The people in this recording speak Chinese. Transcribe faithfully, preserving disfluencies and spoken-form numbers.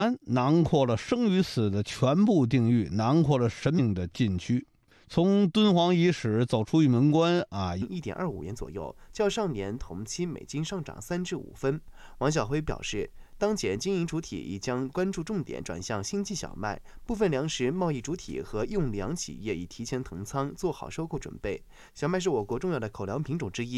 囊括了生与死的全部定域，囊括了生命的禁区。从敦煌遗址走出玉门关啊， 一点二五元左右，较上年同期每斤上涨三至五分。王晓辉表示，当前经营主体已将关注重点转向星际小麦，部分粮食贸易主体和用粮企业已提前腾仓，做好收购准备。小麦是我国重要的口粮品种之一。